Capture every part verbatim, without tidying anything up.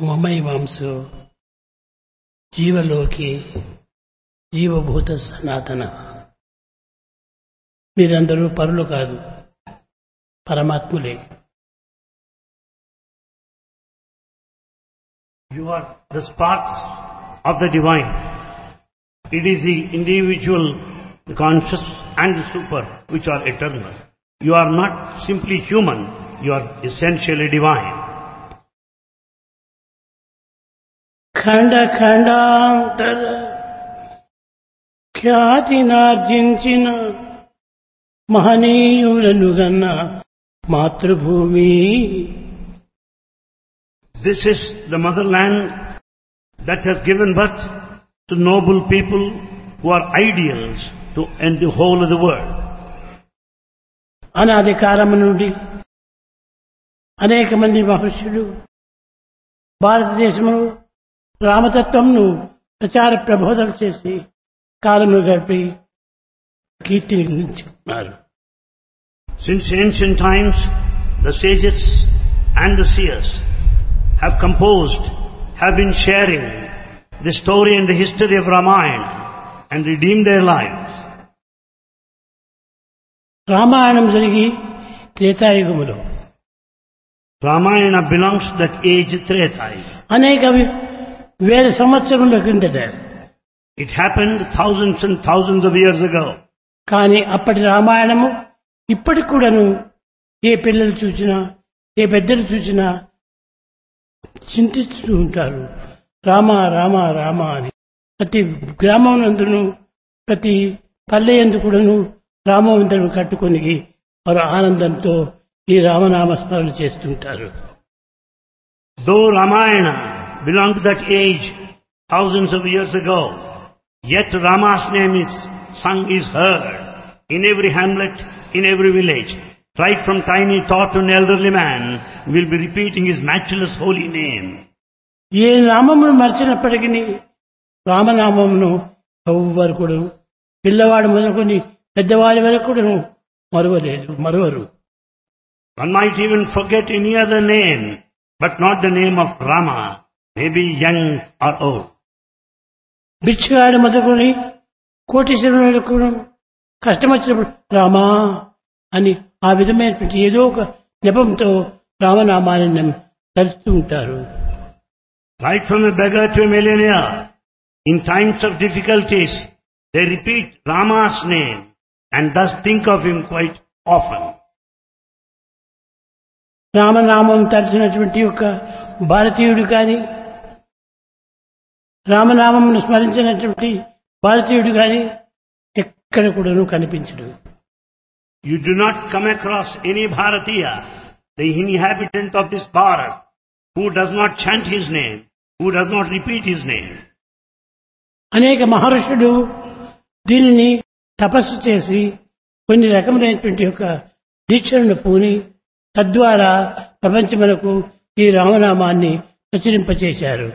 మమైవాంసో జీవలోకే జీవభూత సనాతన. మీరందరూ పరులు కాదు, పరమాత్ములే. You are the sparks of the divine. It is the individual, the conscious and the super which are eternal. You are not simply human, you are essentially divine. ఖండ ఖండాంతర ఖ్యాతినార్జించిన మహనీయులను గన్న మాతృభూమి. This is the motherland that has given birth to noble people who are ideals to end the whole of the world. అనాది కాలము నుండి అనేక మంది మహర్షులు భారతదేశంలో రామతత్వంను ప్రచార ప్రబోధన చేసి కాలము గడిపి కీర్తిని గురించుకున్నారు. Since ancient times, the sages and the seers have composed, have been sharing the story and the history of Ramayana and redeemed their lives. Ramayanam జరిగి త్రేతాయుగములో, Ramayana belongs to that age Treta. అనేక వేల సంవత్సరముల క్రిందట. It happened thousands and thousands of years ago. కానీ అప్పటి రామాయణము ఇప్పటికి కూడాను ఏ పిల్లలు చూసినా, ఏ పెద్దలు చూసినా చింతిస్తూ ఉంటారు. రామ రామ రామ అని. ప్రతి గ్రామం నందును, ప్రతి పల్లె యందు కూడాను రామవంతను కట్టుకొని వారు ఆనందంతో ఈ రామనామ స్మరణ చేస్తుంటారు. Though Ramayana belonged to that age thousands of years ago, yet Rama's name is sung, is heard in every hamlet, in every village. Right from tiny tot to an elderly man will be repeating his matchless holy name. ఏ నామమును మర్చినప్పటికీ రామనామమును ఎవ్వరు కూడా, పిల్లవాడు మొదలుకొని పెద్దవారి వరకు కూడా మరువలేదు, మరువరు. One might even forget any other name, but not the name of Rama, maybe young or old. బిచ్చగాడు మొదలుకొని కోటీశ్వరుడు కూడా కష్టం వచ్చినప్పుడు రామా అని ఆ విధమైనటువంటి ఏదో ఒక నెపంతో రామనామాన్ని తలుస్తూ ఉంటారు. Right from a beggar to a millionaire, in times of difficulties, they repeat Rama's name and thus think of him quite often. రామనామం తలచినటువంటి ఒక భారతీయుడు కానీ, రామనామమును స్మరించినటువంటి భారతీయుడు కానీ ఎక్కడ కూడాను కనిపించడు. You do not come across any Bharatiya, the inhabitant of this Bharat, who does not chant his name, who does not repeat his name. అనేక మహర్షులు దీనిని తపస్సు చేసి కొన్ని రకములైనటువంటి యొక్క దీక్షలను పూని తద్వారా ప్రపంచమునకు ఈ రామనామాన్ని ప్రచురింపచేశారు.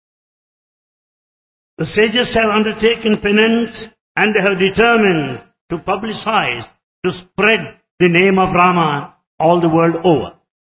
The sages have undertaken penance and they have determined to publicize, to spread the name of Rama all the world over.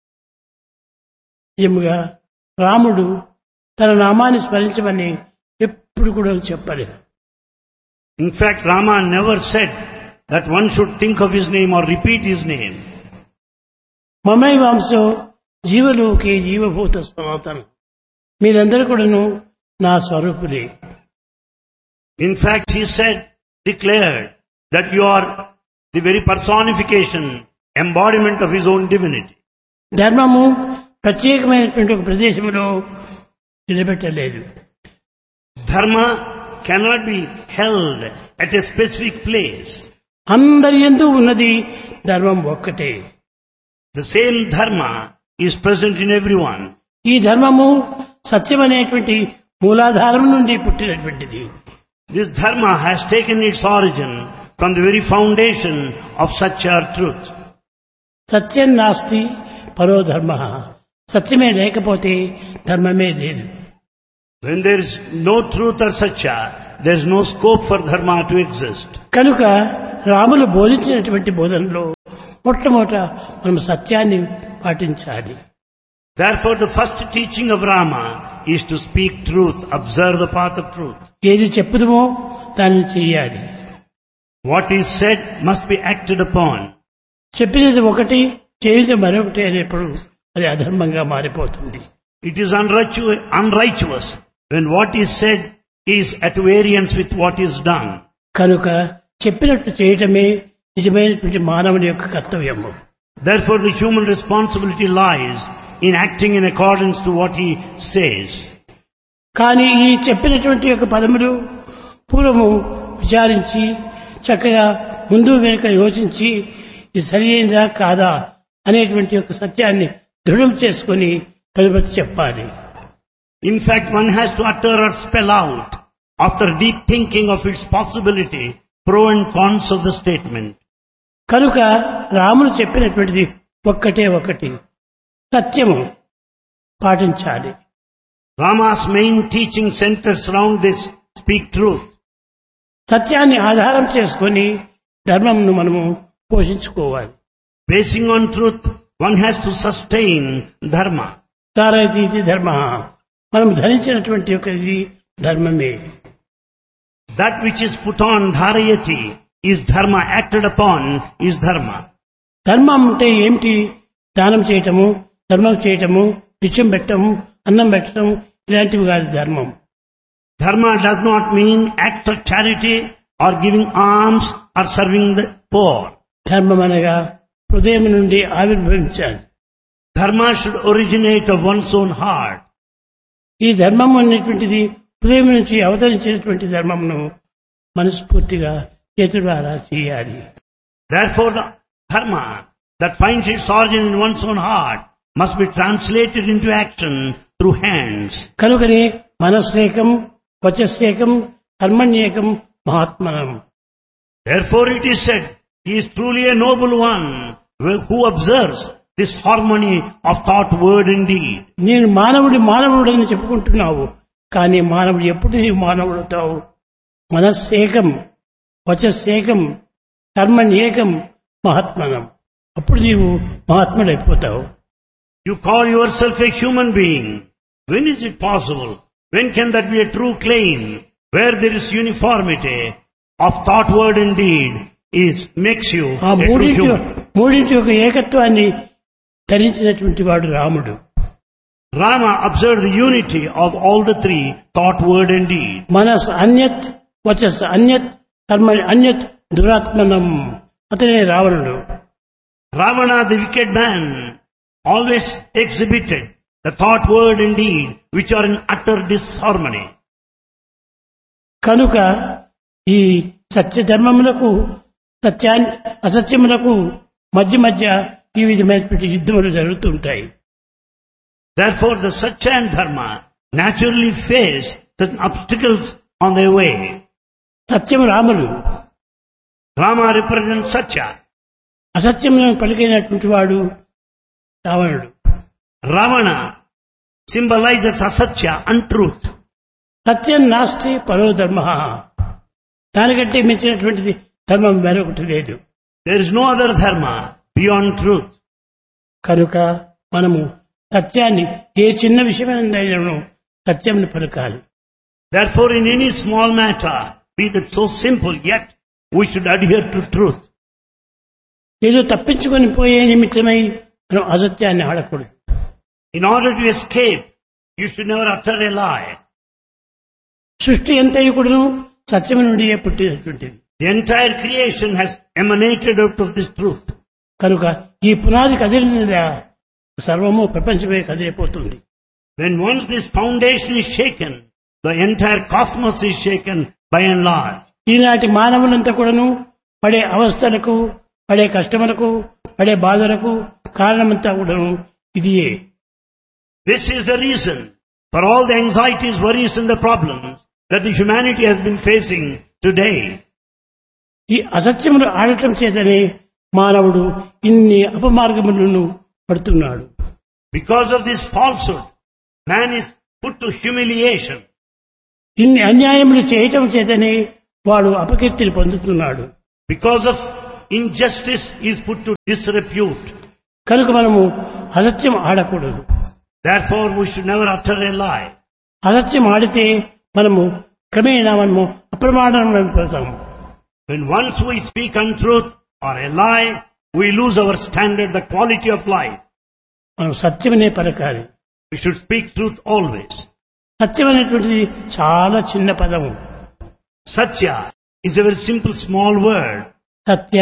నిజముగా రాముడు తన నామాన్ని స్మరించమని ఎప్పుడు కూడా చెప్పలేదు. In fact, Rama never said that one should think of his name or repeat his name. మమైవాంసో జీవలోకే జీవభూత సనాతన. మీరందరూ కూడాను నా స్వరూపులే. In fact, he said, declared that you are the very personification, embodiment of his own divinity. ధర్మము ప్రత్యేకమైనటువంటి ఒక ప్రదేశంలో నిలబెట్టలేదు. Dharma cannot be held at a specific place. అందరి యందు ఉన్నది ధర్మం ఒక్కటే. The same dharma is present in everyone. ఈ ధర్మము సత్యమనేటువంటి మూలాధారం నుండి పుట్టినటువంటిది. This dharma has taken its origin from the very foundation of Satya truth. సత్యం నాస్తి పరో ధర్మ. సత్యమే లేకపోతే ధర్మమే లేదు. When there is no truth or Satya, there is no scope for dharma to exist. కనుక రాములు బోధించినటువంటి బోధనలో మొట్టమొదట మనం సత్యాన్ని పాటించాలి. Therefore, the first teaching of Rama is to speak truth, observe the path of truth. ఏది చెప్పుదుమో దాన్ని చెయ్యాలి. What is said must be acted upon. చెప్పినది ఒకటి చేయడం మరొకటి అనేప్పుడు అది అధర్మంగా మారిపోతుంది. It is unrighteous, unrighteous when what is said is at variance with what is done. కనుక చెప్పినట్టు చేయటమే నిజమైనటువంటి మానవుని యొక్క కర్తవ్యము. Therefore, the human responsibility lies in acting in accordance to what he says. కానీ ఈ చెప్పినటువంటి యొక్క పదములు పూర్వము విచారించి చక్కగా ముందు వెనుక యోచించి ఇది సరి అయినదా కాదా అనేటువంటి యొక్క సత్యాన్ని దృఢం చేసుకుని తదుపరి చెప్పాలి. In fact, one has to utter or spell out, after deep thinking of its possibility, pro and cons of the statement. కనుక రాముడు చెప్పినటువంటిది ఒక్కటే ఒకటి, సత్యము పాటించాలి. Rama's main teaching centers around this, speak truth. సత్యాన్ని ఆధారం చేసుకొని ధర్మంను మనము పోషించుకోవాలి. Basing on truth, one has to sustain dharma. తారైతి ఇది ధర్మ, మనం ధరించినటువంటి యొక్క ఇది ధర్మమే. That which is put on, dharayati, is dharma, acted upon is dharma. ధర్మం అంటే ఏమిటి? దానం చేయటము, ధర్మం చేయటము, నిత్యం పెట్టము, అన్నం పెట్టడం, ఇలాంటివి కాదు ధర్మం. Dharma does not mean act of charity or giving alms or serving the poor. ధర్మం అనగా హృదయం నుండి ఆవిర్భవించాలి. Dharma should originate of one's own heart. ఈ ధర్మం అనేటువంటిది హృదయం నుంచి అవతరించినటువంటి ధర్మమును మనస్ఫూర్తిగా చేతులారా చేయాలి. Therefore, the dharma that finds its origin in one's own heart must be translated into action through hands. కనుకనే మనస్సేకం, వచస్సేకం, కర్మణ్యేకం, మహాత్మనం. Therefore, it is said, he is truly a noble one who observes this harmony of thought, word and deed. నేను మానవుడి మానవుడు అని చెప్పుకుంటున్నావు, కానీ మానవుడు ఎప్పుడు నీవు మానవుడవుతావు? మనస్సేకం, వచస్సేకం, కర్మణ్యేకం, మహాత్మనం. అప్పుడు నీవు మహాత్ముడైపోతావు. You call yourself a human being. When is it possible? When can that be a true claim? Where there is uniformity of thought, word and deed is makes you ఆ a true మూడింటి human. మూడింటి యొక్క ఏకత్వాన్ని ధరించినటువంటి వాడు రాముడు. Rama observed the unity of all the three, thought, word and deed. మనస్ అన్యత్, వచస్ అన్యత్, కర్మ అన్యత్, దురాత్మనం. అతనే రావణుడు. Ravana, the wicked man, always exhibited the thought, word and deed which are in utter disharmony. కనుక ఈ సత్య ధర్మములకు, సత్యాన్ని అసత్యములకు మధ్య మధ్య ఈ విధమైనటువంటి యుద్ధములు జరుగుతుంటాయి. Therefore, the Satya and Dharma naturally face certain obstacles on their way. సత్యము రాముడు, Rama represents Satya. అసత్యములను పలికినటువంటి వాడు రావణుడు. Ravana symbolizes asatya, untruth. సత్యం నాస్తి పరో ధర్మ, దానికంటే మించినటువంటిది ధర్మం మరొకటి లేదు. There is no other dharma beyond truth. కనుక మనము సత్యాన్ని ఏ చిన్న విషయమైనను సత్యంను పలకాలి. Therefore, in any small matter, be that so simple, yet we should adhere to truth. ఏదో తప్పించుకొని పోయే నిమిత్తమై మనం అసత్యాన్ని ఆడకూడదు. In order to escape, you should never utter a lie. సృష్టి ఎంతయు కూడాను సత్యము నుండి పుట్టినటువంటిది. The entire creation has emanated out of this truth. కనుక ఈ పునాది కదిలినదా సర్వము ప్రపంచమే కదిలిపోతుంది. When once this foundation is shaken, the entire cosmos is shaken by and large. ఈనాటి మానవులంతా కూడాను పడే అవస్థలకు, పడే కష్టములకు, పడే బాధలకు కారణమంతా కూడాను ఇదియే. This is the reason for all the anxieties, worries and the problems that the humanity has been facing today. ఈ అసత్యములు ఆడటం చేతనే మానవుడు ఇన్ని అపమార్గములను పడుతున్నాడు. Because of this falsehood, man is put to humiliation. ఇన్ని అన్యాయములు చేయటం చేతనే వాడు అపకీర్తిని పొందుతున్నాడు. Because of injustice, he is put to disrepute. కనుక మనము అసత్యం ఆడకూడదు. Therefore, we should never utter a lie. అసత్యం ఆడితే మనము క్రమేణా మనము అప్రమాణం అయిపోతాము. When once we speak untruth or a lie, we lose our standard, the quality of life. మనం సత్యమనే పలకాలి. We should speak truth always. సత్యం అనేటువంటిది చాలా చిన్న పదము. Satya is a very simple small word. Satya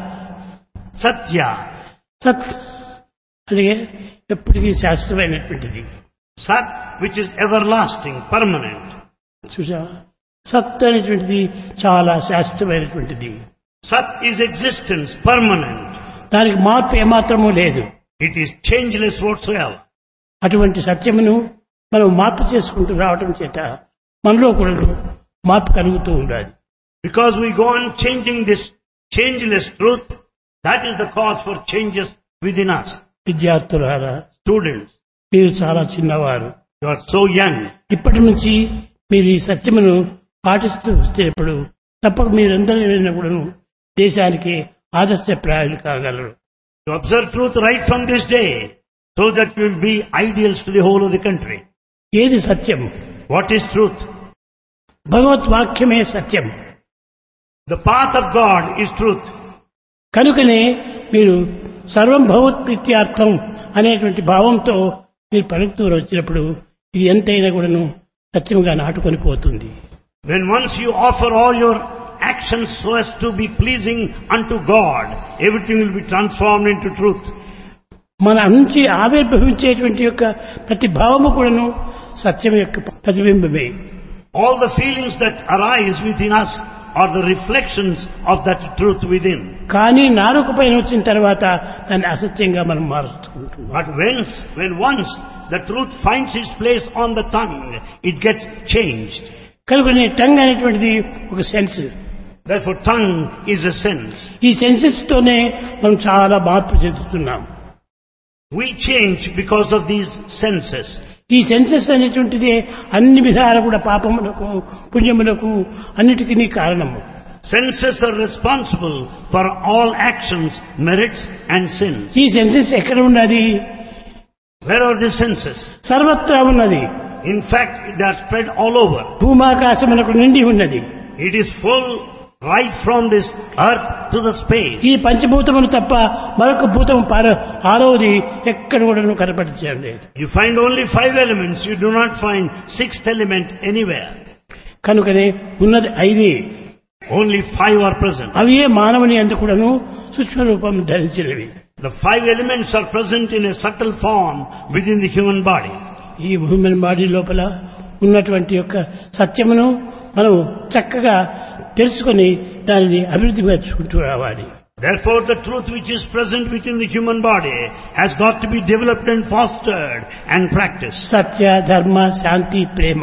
Satya. సత్ అది ఎప్పటికీ శాశ్వతమైనటువంటిది. Sat, which is everlasting, permanent. చూసా, సత్ అనేటువంటిది చాలా శాశ్వతమైనటువంటిది. Sat is existence, permanent. దానికి మార్పు ఏమాత్రమూ లేదు. It is changeless whatsoever. అటువంటి సత్యమును మనం మార్పు చేసుకుంటూ రావటం చేత మనలో కూడా మార్పు కలుగుతూ ఉండాలి. Because we go on changing this changeless truth, that is the cause for changes within us. విద్యార్థులారా, Students, మీరు చాలా చిన్నవారు. you are so young. ఇప్పటి నుంచి మీరు ఈ సత్యమును పాటిస్తూ వచ్చేప్పుడు తప్పక మీరందరూ కూడా దేశానికి ఆదర్శప్రాయాలు కాగలరు. To observe truth right from this day, so that you will be ideals to the whole of the country. ఏది సత్యం? What is truth? భగవద్వాక్యమే Satyam. The path of God is truth. కనుకనే మీరు సర్వం భగవత్ప్రీత్యార్థం అనేటువంటి భావంతో మీరు పలుకుతూ వచ్చినప్పుడు ఇది ఎంతైనా కూడాను సత్యంగా నాటుకొని పోతుంది. When once you offer all your actions so as to be pleasing unto God, everything will be transformed into truth. మన నుంచి ఆవిర్భవించేటువంటి యొక్క ప్రతి భావము కూడాను సత్యం యొక్క ప్రతిబింబమే. All the feelings that arise within us are the reflections of that truth within. కానీ నాలుక పైన వచ్చిన తర్వాత దాన్ని అసత్యంగా మనం మారుస్తుంటాం. But once, when once the truth finds its place on the tongue, it gets changed. కనుకనే టంగ్ అనేటువంటిది ఒక sense. Therefore, tongue is a sense. ఈ సెన్సెస్ తోనే మనం చాలా మార్పు చెందుతున్నాం. We change because of these senses. ఈ సెన్సెస్ అనేటువంటిది అన్ని విధాలు కూడా పాపములకు పుణ్యములకు అన్నిటికీ కారణము. Senses are responsible for all actions, merits and sins. ఈ సెన్సెస్ ఎక్కడ ఉన్నది? Where are the senses? సర్వత్రా ఉన్నది. In fact, they are spread all over. భూమాకాశములకు నిండి ఉన్నది. It is full right from this earth to the space. ఈ పంచభూతములు తప్ప మరొక భూతం ఆరోది ఎక్కడ కూడా కనపడించడం లేదు. You find only five elements. You do not find sixth element anywhere. కనుకనే ఉన్నది ఐదే. Only five are present. అవి ఏ మానవుని అందు కూడాను సూక్ష్మ రూపం ధరించినవి. The five elements are present in a subtle form within the human body. ఈ హ్యూమన్ బాడీ లోపల ఉన్నటువంటి యొక్క సత్యమును మనం చక్కగా తెలుసుకొని దానిని అభివృద్ధి పరుచుకుంటూ రావాలి. Therefore, the truth which is present within the human body has got to be developed and fostered and practiced. సత్య, ధర్మ, శాంతి, ప్రేమ.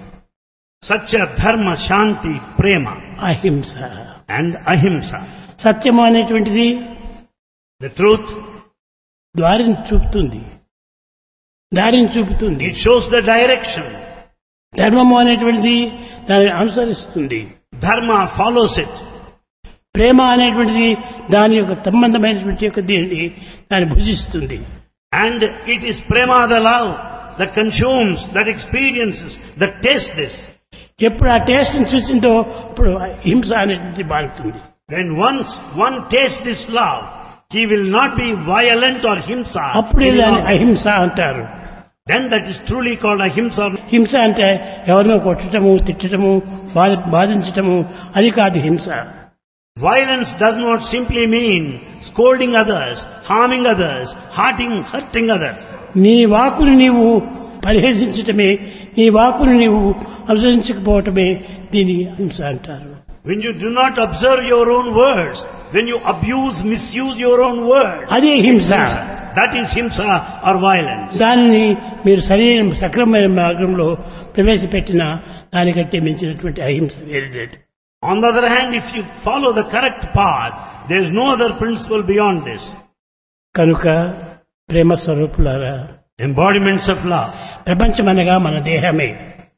Satya, Dharma, Shanti, Prema అహింస and Ahimsa. సత్యము అనేటువంటిది The truth, దారిని చూపుతుంది, దారిని చూపుతుంది. it shows the direction. ధర్మము అనేటువంటిది దానిని అనుసరిస్తుంది. Dharma follows it. ప్రేమ అనేటువంటిది దాని యొక్క సంబంధమైనటువంటి యొక్క దీనిని దాన్ని భుజిస్తుంది. And it is Prema, the love, that consumes, that experiences, that tastes this. ఎప్పుడు ఆ టేస్ట్ చూసిందో ఇప్పుడు హింస అనేటువంటి బాగుతుంది. When once one tastes this love, he will not be violent or himsa. అప్పుడే దాన్ని అహింస అంటారు. Then that is truly called ahimsa. హింస అంటే ఎవరినో కొట్టడము, తిట్టడము, బాధించటము, అది కాదు హింస. Violence does not simply mean scolding others, harming others, hurting, hurting others. నీ వాక్కుని నీవు పరిహసించటమే, నీ వాక్కుని నీవు అనుసరించకపోవటమే దీని హింస అంటారు. When you do not observe your own words, when you abuse, misuse your own words, అదే హింస. that is himsa or violence. దానిని మీరు సరైన సక్రమమైన మార్గంలో ప్రవేశపెట్టిన దానికంటే మించినటువంటి అహింస వేరే లేదు. On the other hand, if you follow the correct path, there is no other principle beyond this. కనుక ప్రేమ స్వరూపులారా, Embodiments of love. ప్రపంచం అనగా మన దేహమే.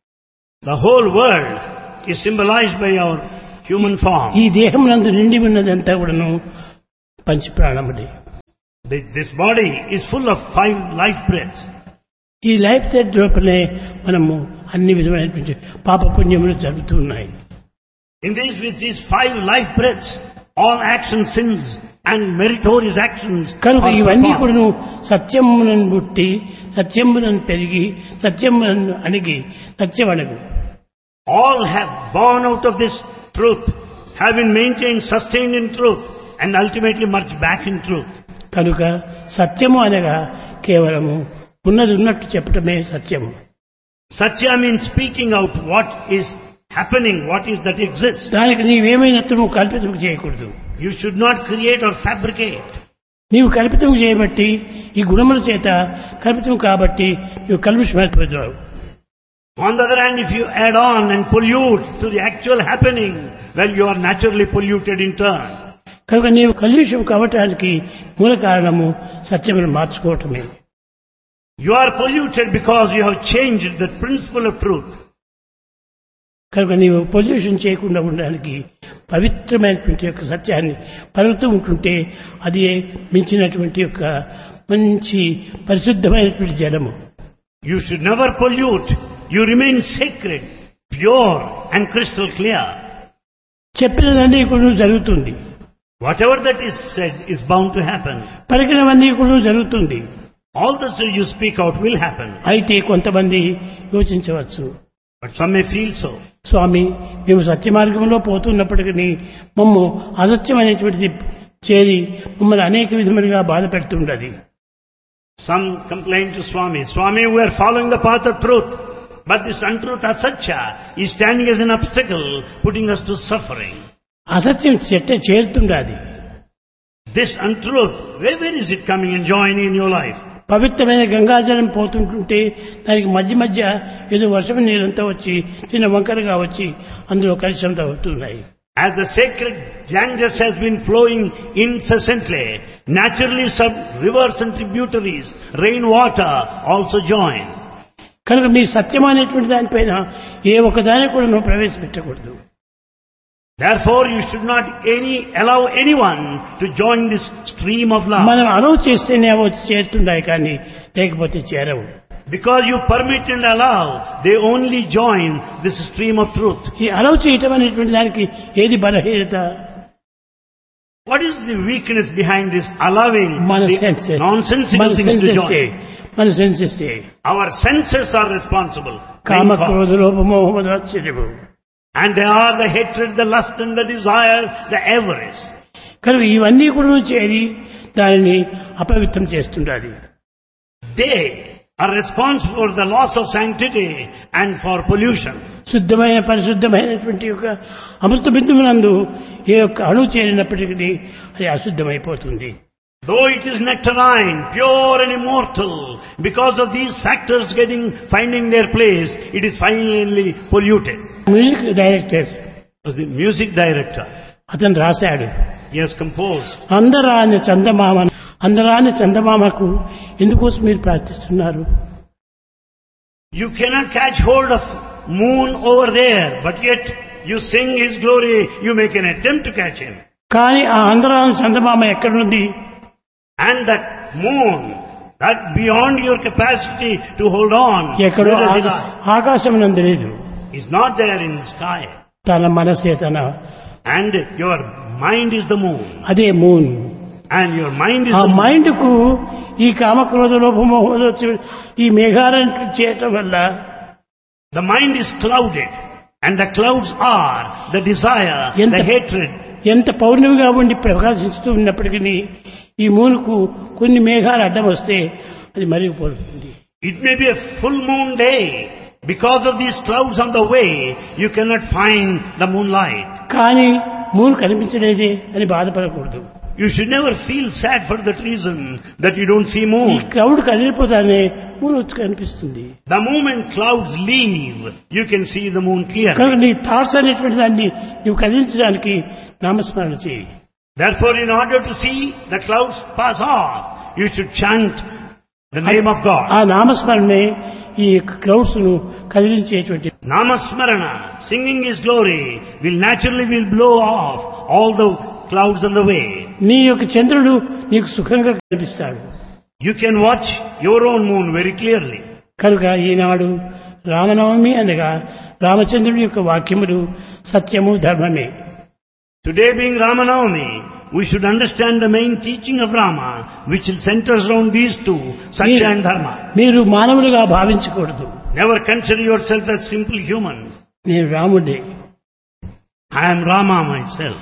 The whole world is symbolized by our human form. ఈ దేహం నందు నిండి ఉన్నదంతా కూడాను పంచ ప్రాణములే. This body is full of five life breaths. ఈ లైఫ్ థ్రెడ్ లోపలే మనము అన్ని విధమైనటువంటి పాప పుణ్యములు జరుగుతూ ఉన్నాయి. In these, with these five life breaths, all actions, sins and meritorious actions కనుక are ఇవన్నీ performed. కూడాను సత్యములను పుట్టి సత్యములను పెరిగి సత్యములను అణిగి సత్యమణగు. All have born out of this truth, have been maintained, sustained in truth, and ultimately merged back in truth. కనుక సత్యము అనగా కేవలము ఉన్నది ఉన్నట్టు చెప్పటమే సత్యము. Satya means speaking out what is happening, what is that exists. దానికి నీవేమైనట్టు కల్పితం చేయకూడదు. You should not create or fabricate. నీవు కల్పితం చేయబట్టి ఈ గుణముల చేత కల్పితం కాబట్టి నువ్వు కల్పితమైపోతావు. On the other hand, if you add on and pollute to the actual happening, well, you are naturally polluted in turn. కనుక నీవు కలుషం కావటానికి మూల కారణము సత్యమును మార్చుకోవటమే. You are polluted because you have changed the principle of truth. కనుక నీవు pollution చేయకుండా ఉండడానికి పవిత్రమైనటువంటి యొక్క సత్యాన్ని పలుకుతూ ఉంటుంటే అది మించినటువంటి యొక్క మంచి పరిశుద్ధమైనటువంటి జలము. You should never pollute. You remain sacred, pure and crystal clear. చెప్పినదన్నీ కూడా జరుగుతుంది. Whatever that is said is bound to happen. పలికినవన్నీ కూడా జరుగుతుంది. All that you speak out will happen. అయితే కొంతమంది యోచించవచ్చు, But some may feel so. స్వామి మేము సత్య మార్గంలో పోతున్నప్పటికీ మమ్ము అసత్యమైనటువంటిది చేరి మమ్మల్ని అనేక విధములుగా బాధ పెడుతుండది. Some complain to Swami, Swami, we are following the path of truth, but this untruth, asatya, is standing as an obstacle, putting us to suffering. అసత్యం చెట్ట చేరుతుండది. This untruth, where, where is it coming and joining in your life? పవిత్రమైన గంగాజలం పోతుంటుంటే దానికి మధ్య మధ్య ఏదో వర్షం నీరంతా వచ్చి చిన్న వంకరగా వచ్చి అందులో కలిసంతా అవుతున్నాయి. As the sacred Ganges has been flowing incessantly, naturally some rivers and tributaries, rainwater also join. కనుక మీ సత్యమైనటువంటి దానిపైన ఏ ఒక్కదాన్ని కూడా నువ్వు ప్రవేశపెట్టకూడదు. Therefore, you should not any allow anyone to join this stream of love. మనం అలౌ చేస్తేనే అవి వచ్చి చేరుతున్నాయి కానీ లేకపోతే చేరవు. Because you permit and allow, they only join this stream of truth. ఈ అలౌ చేయటం అనేటువంటి దానికి ఏది బలహీనత? What is the weakness behind this allowing మన the సెన్సెస్ nonsensical మన things to సెన్సెస్ join? మన senses Our senses are responsible. కామ క్రోధ లోభ మోహ మద ఆశ్చర్యము. And they are the hatred, the lust and the desire, the avarice. కనుక ఇవన్నీ కూడా చేరి దానిని అపవిత్రం చేస్తుండాలి. They are responsible for the loss of sanctity and for pollution. శుద్ధమైన పరిశుద్ధమైనటువంటి యొక్క అమృత బిందువునందు ఏ యొక్క అణు చేరినప్పటికీ అది అశుద్ధమైపోతుంది. Though it is nectarine, pure and immortal, because of these factors getting, finding their place, it is finally polluted. Music director Was the music director. అతను రాశాడు, He has composed. అందరాని చందమామ అందరాని చందమామకు ఎందుకోసం మీరు ప్రార్థిస్తున్నారు? You cannot catch hold of moon over there, but yet you sing his glory, you make an attempt to catch him. కానీ ఆ అందరాని చందమామ ఎక్కడుంది? And that moon, that beyond your capacity to hold on, ఎక్కడో where does it ఆకా- lie? ఆకాశమునందు లేదు. Is not there in the sky. తన మనసే తన And your mind is the moon. అదే moon. And your mind is ఆ the moon. Mind కు ఈ కామక్రోధ లోపమోహ ఈ మేఘాలను చేయటం వల్ల The mind is clouded. And the clouds are the desire, ఎంత the hatred. ఎంత పౌర్ణమిగా ఉండి ప్రకాశిస్తూ ఉన్నప్పటికీ ఈ మూనుకు కొన్ని మేఘాలు అడ్డం వస్తే అది మరిగిపోతుంది. It may be a full moon day. Because of these clouds on the way, you cannot find the moonlight. కానీ మూను కనిపించలేదే అని బాధపడకూడదు. You should never feel sad for that reason that you don't see ఈ moon. Crowd కదిలిపోతానే మూను వచ్చి కనిపిస్తుంది. The moment clouds leave, you can see the moon clearly. కనుక నీ thoughts అనేటువంటి దాన్ని నువ్వు కదిలించడానికి నామస్మరణ చేయి. Therefore, in order to see the clouds pass off, you should chant the name of God. ఆ నామస్మరణే ఈ క్రౌడ్స్ ను కదిలించేటువంటి. Namasmarana, singing His glory, will naturally will blow off all the clouds on the way. నీ యొక్క చంద్రుడు నీకు సుఖంగా కనిపిస్తాడు. You can watch your own moon very clearly. కనుక ఈనాడు రామనవమి అనగా రామచంద్రుడి యొక్క వాక్యములు సత్యము ధర్మమే. Today being Ramanavami, we should understand the main teaching of Rama, which centers around these two, Satya and Dharma. మీరు మానవులుగా భావించకూడదు. Never consider yourself as simple humans. నేను రాముడే. I am Rama myself.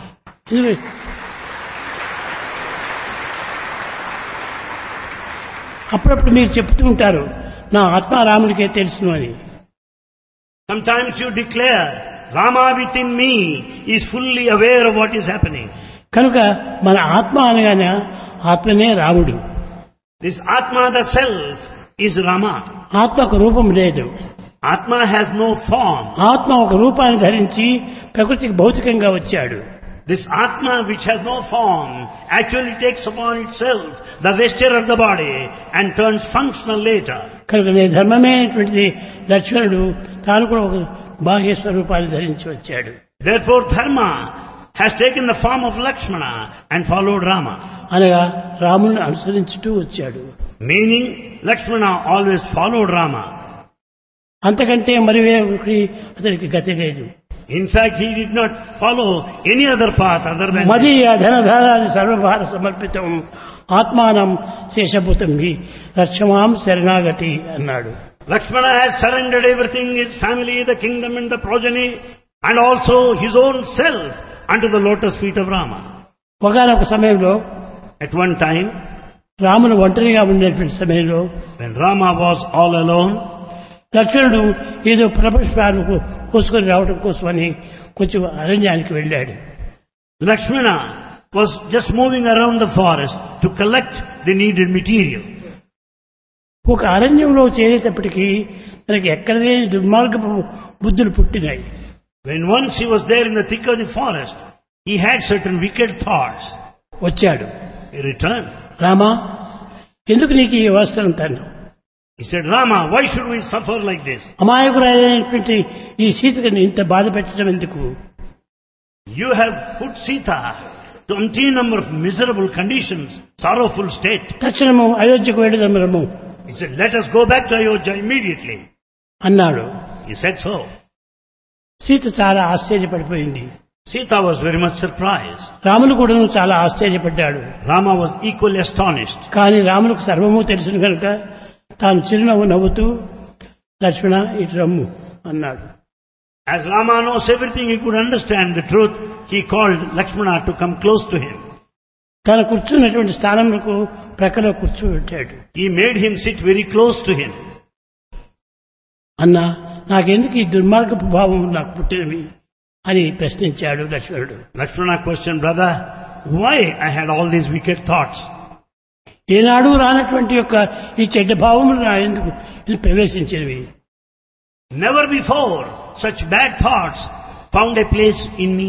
అప్పుడప్పుడు మీరు చెప్తూ ఉంటారు, నా ఆత్మ రాముడికే తెలుసును అని. Sometimes you declare, Rama within me is fully aware of what is happening. కనుక మన ఆత్మ అనగానే ఆత్మనే రాముడు. This Atma, the self, is Rama. ఆత్మకు రూపం లేదు. Atma has no form. ఆత్మ ఒక రూపాన్ని ధరించి ప్రకృతికి భౌతికంగా వచ్చాడు. This Atma, which has no form, actually takes upon itself the vesture of the body and turns functional later. కనుక నీ ధర్మమైనటువంటి లక్ష్మణుడు తాను కూడా ఒక బాహ్య స్వరూపాన్ని ధరించి వచ్చాడు. Therefore, Dharma has taken the form of Lakshmana and followed Rama. అనగా రాముని అనుసరించుతూ వచ్చాడు. Meaning, Lakshmana always followed Rama. అంతకంటే మరి వేరొకటి అతనికి గతి లేదు. In fact, he did not follow any other path other than మదీయ ధనధారాది సర్వభార సమర్పితం ఆత్మానం శేషభూతం హి రక్షమాం శరణాగతి అన్నాడు. Lakshmana has surrendered everything, his family, the kingdom and the progeny, and also his own self unto the lotus feet of Rama. ఒకనొక సమయంలో At one time, రాముడు ఒంటరిగా ఉండేటువంటి సమయంలో when Rama was all alone, లక్ష్మణుడు ఏదో ప్రపంచాలు కోసుకొని రావడం కోసమని కొంచెం అరణ్యానికి వెళ్ళాడు. Lakshmana was just moving around the forest to collect the needed material. ఒక అరణ్యంలో చేరేటప్పటికీ మనకి ఎక్కడ లేని దుర్మార్గపు బుద్ధులు పుట్టినాయి. When once he was there in the thick of the forest, he had certain wicked thoughts. వచ్చాడు. He returned. రామా, ఎందుకు నీకు ఈ అవస్థ అంటాను? He said, Rama, why should we suffer like this? అమాయకురాలైనటువంటి ఈ సీతని ఇంత బాధ పెట్టడం ఎందుకు? You have put Sita to umpteen number of miserable conditions, sorrowful state. తక్షణము అయోధ్యకు వెళ్ళదమరము He said, let us go back to Ayodhya immediately. అన్నాడు. He said so. సీత చాలా ఆశ్చర్యపడిపోయింది. Sita was very much surprised. Ramulu కూడా చాలా ఆశ్చర్యపడ్డాడు. Rama was equally astonished. కానీ రాములకు సర్వము తెలుసును కనుక తాను చిరునవ్వు నవ్వుతూ లక్ష్మణ ఇటు రమ్ము అన్నాడు. As Rama knows everything, he could understand the truth. He called Lakshmana to come close to him. తను కూర్చున్నటువంటి స్థానంలో ప్రక్కలో కూర్చోబెట్టాడు. He made him sit very close to him. అన్నా, నాకెందుకు ఈ దుర్మార్గపు భావం నాకు పుట్టినవి అని ప్రశ్నించాడు లక్ష్మణుడు. Lakshmana questioned, brother, why I had all these wicked thoughts? ఏనాడు రానటువంటి యొక్క ఈ చెడ్డ భావములు నా ఎందుకు ఇది ప్రవేశించినవి? Never before such bad thoughts found a place in me.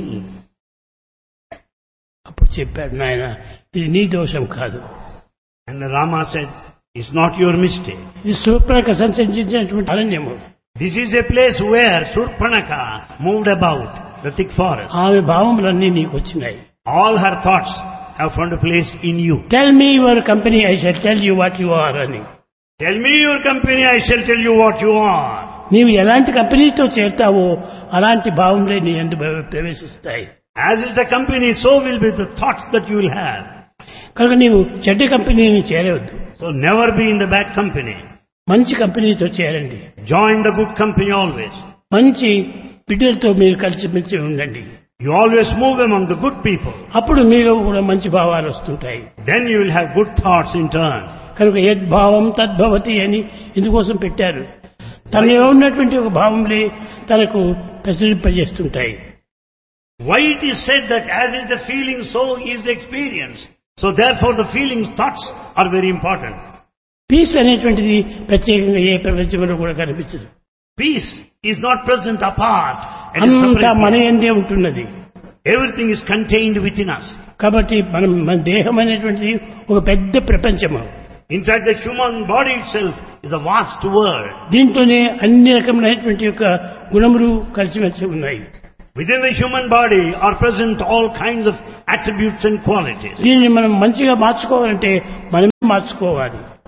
అప్పుడు చెప్పాడు, నాయన ఇది నీ దోషం కాదు. And Rama said, it's not your mistake. ఇది Shurpanakha సంచరించినటువంటి అరణ్యము. This is a place where Surpanaka moved about the thick forest. ఆమె భావములన్నీ నీకు వచ్చినాయి. All her thoughts have found a place in you. Tell me your company, I shall tell you what you are అని. Tell me your company, I shall tell you what you are. నీవు ఎలాంటి కంపెనీతో చేరుతావో అలాంటి భావములే నీ యందు ప్రవేశిస్తాయి. As is the company, so will be the thoughts that you will have. కనుక నీవు చెడ్డ కంపెనీని చేరవద్దు. So never be in the bad company. మంచి కంపెనీతో చేరండి. Join the good company always. మంచి బిడ్డలతో మీరు కలిసిమెలిసి ఉండండి. You always move among the good people. అప్పుడు మీలో కూడా మంచి భావాలు వస్తుంటాయి. Then you will have good thoughts in turn. కనుక యద్భావం తద్భవతి అని ఇందుకోసం పెట్టారు. తనలో ఉన్నటువంటి ఒక భావంలే తనకు ప్రసరింపజేస్తుంటాయి. Why it is said that as is the feeling, so is the experience. So therefore the feelings, thoughts are very important. Piece అనేటువంటిది ప్రత్యేకంగా ఏ ప్రపంచంలో కూడా కనిపించదు. Peace is not present apart. అంతా మన యందే ఉంటున్నది. Everything is contained within us. కాబట్టి మనం మన దేహం అనేటువంటిది ఒక పెద్ద ప్రపంచము. In fact, the human body itself is a vast world. దీంట్లోనే అన్ని రకమైనటువంటి యొక్క గుణములు కలిసిమెలిసి ఉన్నాయి. Within the human body are present all kinds of attributes and qualities. దీనిని మనం మంచిగా మార్చుకోవాలంటే మనమే మార్చుకోవాలి.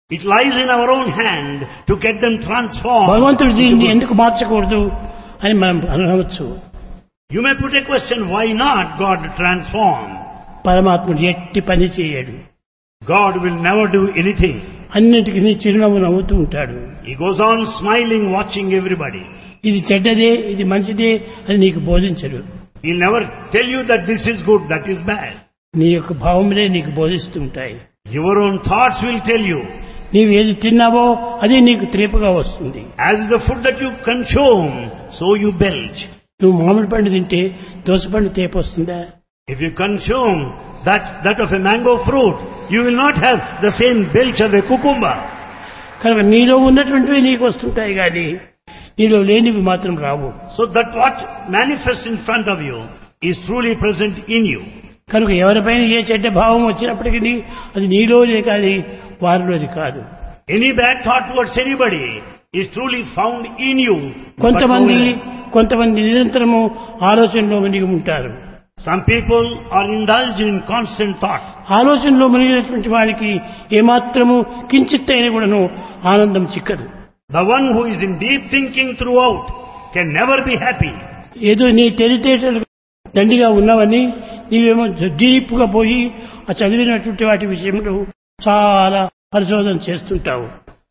It lies in our own hand to get them transformed. భగవంతుడు దీన్ని ఎందుకు మార్చకూడదు అని మనం అనవచ్చు. You may put a question, why not God transform? పరమాత్ముడు ఎట్టి పని చేయడు. God will never do anything. అన్నిటికీ చిరునవ్వు నవ్వుతూ ఉంటాడు. He goes on smiling, watching everybody. ఇది చెడ్డదే, ఇది మంచిదే అని నీకు బోధించడు. He'll never tell you that this is good, that is bad. నీ యొక్క భావములే నీకు బోధిస్తూ ఉంటాయి. Your own thoughts will tell you. నీవు ఏది తిన్నావో అదే నీకు త్రేపుగా వస్తుంది. As the food that you consume, so you belch. నువ్వు మామిడి పండు తింటే దోసపండు తేపు వస్తుందా? If you consume that, that of a mango fruit, you will not have the same belch of a cucumber. కనుక నీలో ఉన్నటువంటివి నీకు వస్తుంటాయి కానీ నీలో లేనివి మాత్రం రావు. So that what manifests in front of you is truly present in you. కనుక ఎవరిపైన ఏ చెడ్డ భావం వచ్చినప్పటికీ అది నీలోనే కానీ వారిలోది కాదు. Any bad thought towards anybody is truly found in you. కొంతమంది కొంతమంది నిరంతరము ఆలోచనలో మునిగి ఉంటారు. Some people are indulged in constant thought. ఆలోచనలో మునిగినటువంటి వారికి ఏమాత్రము కించిత్ అయినా కూడాను ఆనందం చిక్కదు. The one who is in deep thinking throughout can never be happy. ఏదో నీ తెలివితేటలు దండిగా ఉన్నవని నీవేమో డీప్ గా పోయి ఆ చదివినటువంటి వాటి విషయంలో చాలా పరిశోధన చేస్తుంటావు.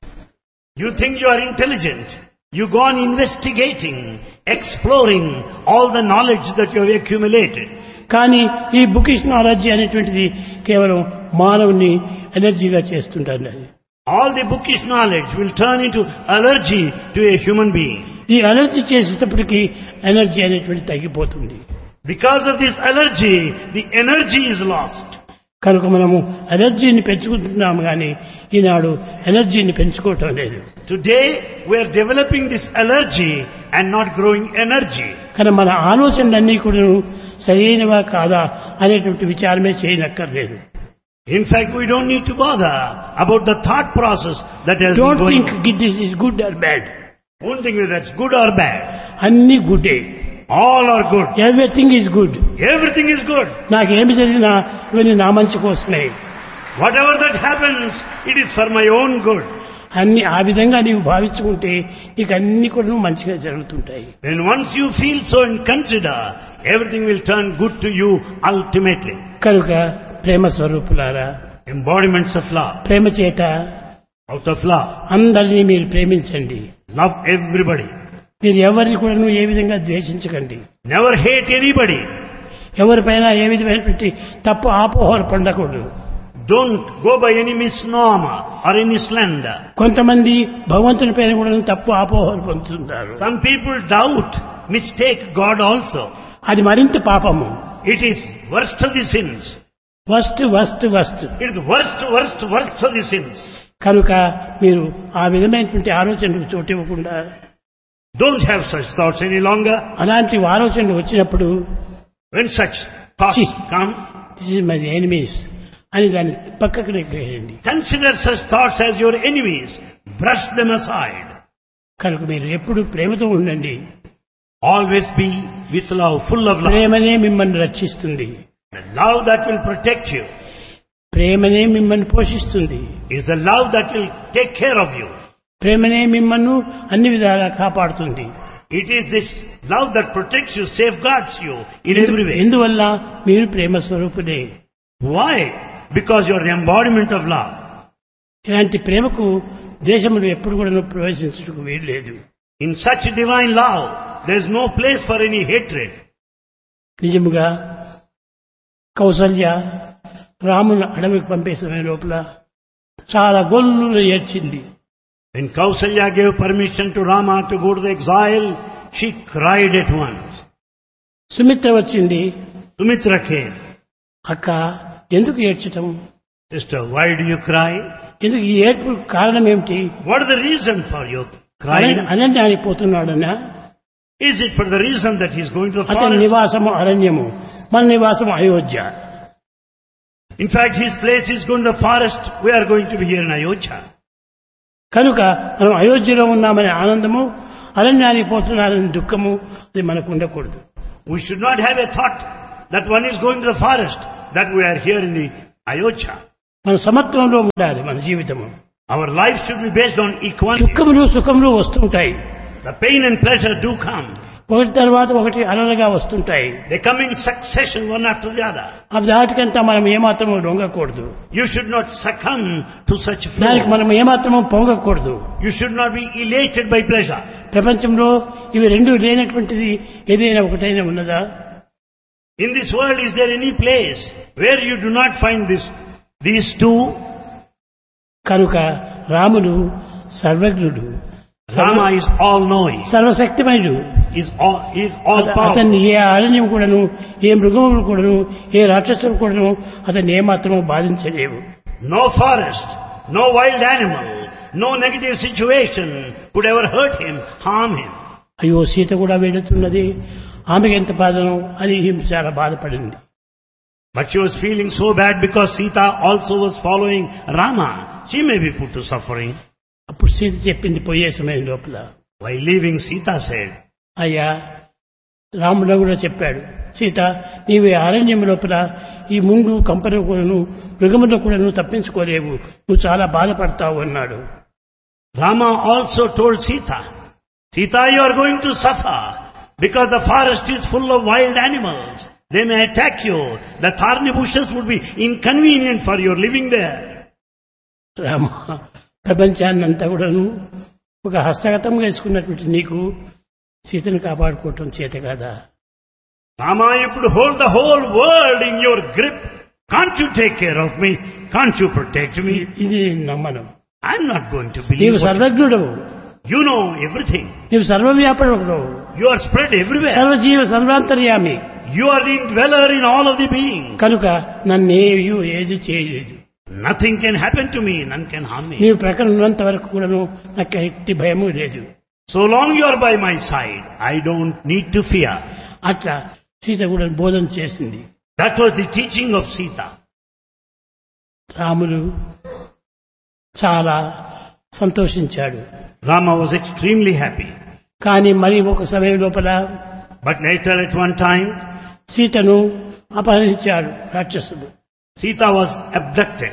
You think you are intelligent. You go on investigating, exploring all the knowledge that you have accumulated. కానీ ఈ బుకిష్ నాలెడ్జ్ అనేటువంటిది కేవలం మానవుని ఎనర్జీగా చేస్తుంటారు. All the bookish knowledge will turn into allergy to a human being. ఈ allergy చేసేటప్పటికి energy అనేటువంటి తగ్గిపోతుంది. Because of this allergy, the energy is lost. కనుక మనము ఎనర్జీని పెంచుకుంటున్నాము కానీ ఈనాడు ఎనర్జీని పెంచుకోవటం లేదు. Today we are developing this allergy and not growing energy. కానీ మన ఆలోచనలన్నీ కూడా సరైనవా కాదా అనేటువంటి విచారమే చేయనక్కర్లేదు. In fact, we don't need to bother about the thought process that has Don't been going think on. this is good or bad. Don't think whether that's good or bad. అన్ని గుడ్డే. All are good. Everything is good. Everything is good. నాకేమి జరిగినా ఇవన్నీ నా మంచి కోసమే. Whatever that happens, it is for my own good. అన్ని ఆ విధంగా నీవు భావించుకుంటే నీకు అన్ని కూడా మంచిగా జరుగుతుంటాయి. When once you feel so and consider, everything will turn good to you ultimately. కనుక ప్రేమ స్వరూపులారా, Embodiments of love. ప్రేమ చేత Out of love. అందరినీ మీరు ప్రేమించండి. Love everybody. మీరు ఎవరిని కూడా ఏ విధంగా ద్వేషించకండి. Never hate anybody. ఎవరిపైన ఏ విధమైనటువంటి తప్పు ఆపోహలు పొందకూడదు. Don't go by any misnomer or any slander. కొంతమంది భగవంతుని పైన కూడా తప్పు ఆపోహలు పొందుతుంటారు. Some people doubt, mistake God also. అది మరింత పాపము. It is worst of the sins. Worst worst worst It is worst, worst, worst of the sins. కనుక మీరు ఆ విధమైనటువంటి ఆలోచనలకు చోటు ఇవ్వకుండా Don't have such thoughts any longer. అలాంటి ఆలోచనలు వచ్చినప్పుడు When such thoughts Chi. come, this is my enemies అని దాన్ని పక్కకు నెగ్గేయండి. consider such thoughts as your enemies. Brush them aside. కనుక మీరు ఎప్పుడు ప్రేమతో ఉండండి. Always be with love, full of love. ప్రేమనే మిమ్మల్ని రక్షిస్తుంది. The love that will protect you ప్రేమనే మిమ్మల్ని పోషిస్తుంది. is the love that will take care of you. ప్రేమనే మిమ్మల్ని అన్ని విధాలా కాపాడుతుంది. It is this love that protects you, safeguards you in every way. ఎందువల్ల మీరు ప్రేమ స్వరూపుడే. Why? Because you are the embodiment of love. ఇలాంటి ప్రేమకు దేశములు ఎప్పుడు కూడా ప్రవేశించడానికి వీలు లేదు. In such divine love, there is no place for any hatred. నిజముగా కౌసల్య రాముని అడవికి పంపే సమయం లోపల చాలా గొల్లులు ఏడ్చింది. When Kausalya gave permission to Rama to go to the exile, she cried at once. Sumitra వచ్చింది. Sumitra came. అక్క ఎందుకు ఏడ్చటం? Sister, why do you cry? ఎందుకు ఈ ఏడ్పు కారణం ఏమిటి? What is the reason for your crying? అరణ్యానికి పోతున్నాడనా? Is it for the reason that he is going to the అతని forest? నివాసము అరణ్యము, మన నివాసము Ayodhya. In fact, his place is going to the forest. We are going to be here in Ayodhya. కనుక మనం అయోధ్యలో ఉన్నామనే ఆనందము, అరణ్యానికి పోతున్నారనే దుఃఖము అది మనకు ఉండకూడదు. We should not have a thought that one is going to the forest, that we are here in the Ayodhya. మన సమత్వంలో ఉండాలి మన జీవితము. Our life should be based on equality. దుఃఖములు సుఖములు వస్తుంటాయి. The pain and pleasure do come. ఒకటి తర్వాత ఒకటి అలలుగా వస్తుంటాయి. They come in succession one after the other. ఆ దాటికంతా మనం ఏమాత్రము లొంగకూడదు. You should not succumb to such దానికి flow. మనం ఏమాత్రము పొంగకూడదు. You should not be elated by pleasure. ప్రపంచంలో ఇవి రెండు లేనటువంటిది ఏదైనా ఒకటైనా ఉన్నదా? In this world, is there any place where you do not find this, these two? కనుక రాముడు సర్వజ్ఞుడు, Rama is all-knowing. సర్వశక్తిమయుడు. Is all, is all-powerful. అతన్ని ఏ అరణ్యం కూడాను, ఏ మృగములు కూడాను, ఏ రాక్షసులు కూడాను అతన్ని ఏమాత్రము బాధించలేవు. No forest, no wild animal, no negative situation could ever hurt him, harm him. అయ్యో సీత కూడా వెళుతున్నది, ఆమెకి ఎంత బాధను అని ఈమె చాలా బాధపడింది. But she was feeling so bad because Sita also was following Rama. She may be put to suffering. అప్పుడు సీత చెప్పింది పోయే సమయం లోపల, While leaving, Sita said, అయ్యా రాముడు కూడా చెప్పాడు, సీత నీవు ఈ అరణ్యం లోపల ఈ ముందు కంపను కూడాను మృగములో కూడాను తప్పించుకోలేవు, నువ్వు చాలా బాధపడతావు అన్నాడు. Rama also told Sita, Sita, you are going to suffer because the forest is full of wild animals. They may attack you. The thorny bushes would be inconvenient for your living there. Rama, ప్రపంచాన్ని అంతా కూడాను ఒక హస్తగతం వేసుకున్నటువంటి నీకు సీతను కాపాడుకోవటం చేత కాదా? Rama, you could hold the whole world in your grip. Can't you take care of me? Can't you protect me? ఇది నమ్మను. I'm not going to believe నీవు what సర్వజ్ఞుడవు, you know everything. నీవు సర్వవ్యాపకుడవు, You are spread everywhere. సర్వజీవ సర్వాంతర్యామి. You are the indweller in all of the beings. కనుక నన్నేవి ఏది చేయలేదు. Nothing can happen to me. None can harm me. నీవు ప్రక్కన ఉన్నంత వరకు కూడాను నాకు ఎట్టి భయము లేదు. So long you are by my side, I don't need to fear. అట్లా సీత కూడా బోధన చేసింది. That was the teaching of Sita. రాముడు చాలా సంతోషించాడు. Rama was extremely happy. కానీ మరి ఒక సమయం లోపల But later at one time, సీతను అపహరించాడు రాక్షసుడు. Sita was abducted.